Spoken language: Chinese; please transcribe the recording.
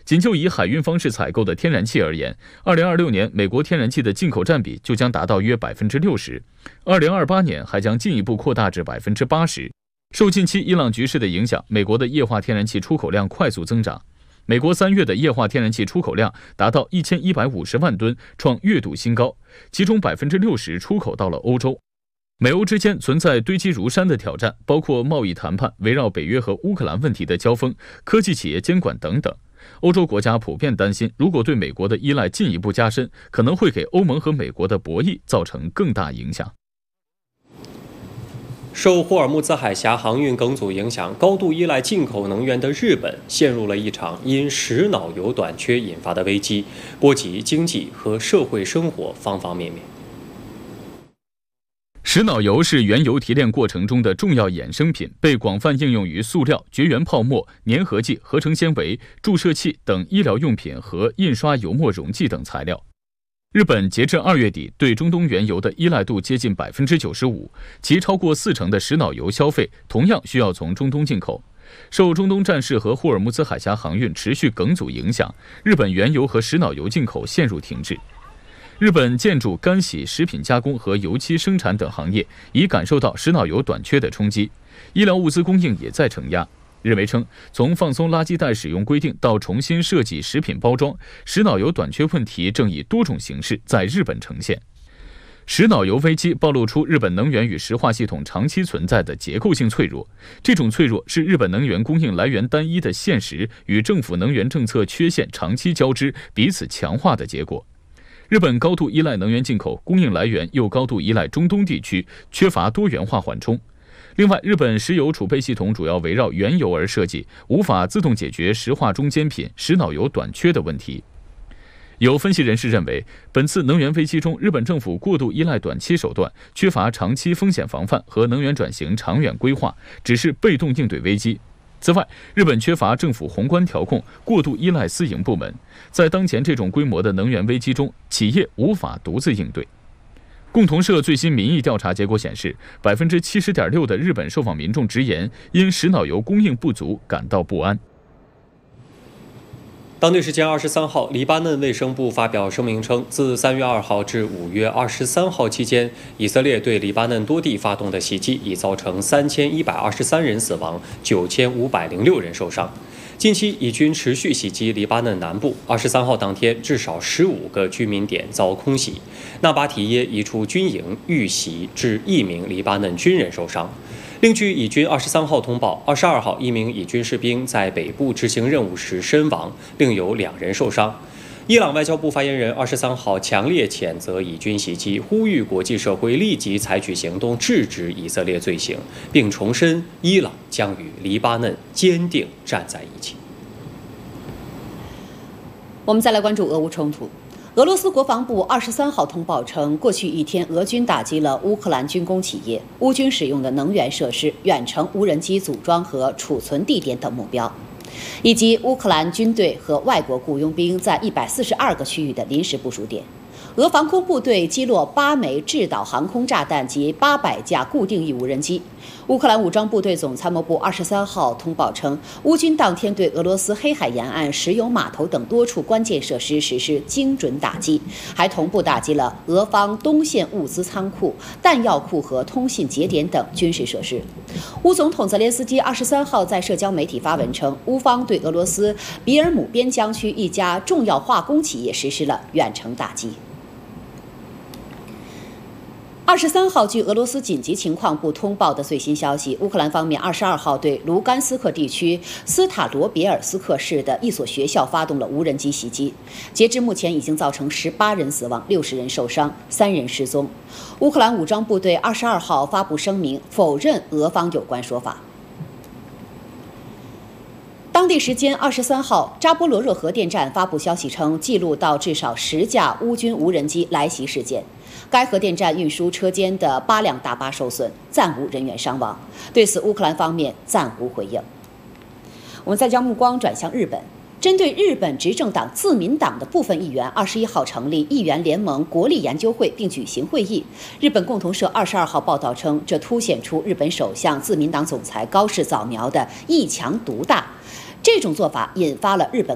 仅就以海运方式采购的天然气而言，2026年美国天然气的进口占比就将达到约60%，2028年还将进一步扩大至80%。受近期伊朗局势的影响，美国的液化天然气出口量快速增长。美国3月的液化天然气出口量达到1150万吨，创月度新高，其中60%出口到了欧洲。美欧之间存在堆积如山的挑战，包括贸易谈判、围绕北约和乌克兰问题的交锋、科技企业监管等等。欧洲国家普遍担心，如果对美国的依赖进一步加深，可能会给欧盟和美国的博弈造成更大影响。 受霍尔木兹海峡航运梗阻影响，高度依赖进口能源的日本陷入了一场因石脑油短缺引发的危机，波及经济和社会生活方方面面。 石脑油是原油提炼过程中的重要衍生品，被广泛应用于塑料、绝缘泡沫、粘合剂、合成纤维、注射器等医疗用品和印刷油墨溶剂等材料。日本截至2月底对中东原油的依赖度接近95%，其超过40%的石脑油消费同样需要从中东进口。受中东战事和霍尔木兹海峡航运持续梗阻影响，日本原油和石脑油进口陷入停滞。日本建筑、干洗、食品加工和油漆生产等行业已感受到石脑油短缺的冲击，医疗物资供应也在承压。日媒称，从放松垃圾袋使用规定到重新设计食品包装，石脑油短缺问题正以多种形式在日本呈现。石脑油危机暴露出日本能源与石化系统长期存在的结构性脆弱，这种脆弱是日本能源供应来源单一的现实与政府能源政策缺陷长期交织、彼此强化的结果。日本高度依赖能源进口，供应来源又高度依赖中东地区，缺乏多元化缓冲。另外，日本石油储备系统主要围绕原油而设计，无法自动解决石化中间品石脑油短缺的问题。有分析人士认为，本次能源危机中，日本政府过度依赖短期手段，缺乏长期风险防范和能源转型长远规划，只是被动应对危机。此外，日本缺乏政府宏观调控，过度依赖私营部门，在当前这种规模的能源危机中，企业无法独自应对。共同社最新民意调查结果显示，70.6%的日本受访民众直言因石脑油供应不足感到不安。 当地时间23号，黎巴嫩卫生部发表声明称，自3月2号至5月23号期间，以色列对黎巴嫩多地发动的袭击已造成3123人死亡，9506人受伤。近期以军持续袭击黎巴嫩南部，23号当天至少15个居民点遭空袭，纳巴提耶一处军营遇袭致1名黎巴嫩军人受伤。另据以军23号通报，22号1名以军士兵在北部执行任务时身亡，另有2人受伤。伊朗外交部发言人23号强烈谴责以军袭击，呼吁国际社会立即采取行动制止以色列罪行，并重申伊朗将与黎巴嫩坚定站在一起。 我们再来关注俄乌冲突。俄罗斯国防部23号通报称，过去一天，俄军打击了乌克兰军工企业、乌军使用的能源设施、远程无人机组装和储存地点等目标，以及乌克兰军队和外国雇佣兵在142个区域的临时部署点。俄防空部队击落8枚制导航空炸弹及800架固定翼无人机。乌克兰武装部队总参谋部23号通报称，乌军当天对俄罗斯黑海沿岸石油码头等多处关键设施实施精准打击，还同步打击了俄方东线物资仓库、弹药库和通信节点等军事设施。乌总统泽连斯基23号在社交媒体发文称，乌方对俄罗斯比尔姆边疆区一家重要化工企业实施了远程打击。23号，据俄罗斯紧急情况部通报的最新消息，乌克兰方面22号对卢甘斯克地区斯塔罗别尔斯克市的一所学校发动了无人机袭击，截至目前已经造成18人死亡、60人受伤、3人失踪。乌克兰武装部队22号发布声明，否认俄方有关说法。当地时间23号，扎波罗热核电站发布消息称，记录到至少10架乌军无人机来袭事件。该核电站运输车间的8辆大巴受损，暂无人员伤亡。对此，乌克兰方面暂无回应。我们再将目光转向日本，针对日本执政党自民党的部分议员，21号成立议员联盟国力研究会并举行会议。日本共同社22号报道称，这凸显出日本首相自民党总裁高市早苗的一强独大。这种做法引发了日本